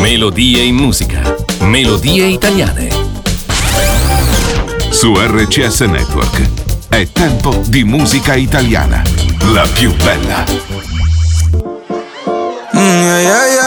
Melodie in musica. Melodie italiane. Su RCS Network è tempo di musica italiana. La più bella. Yeah, yeah, yeah.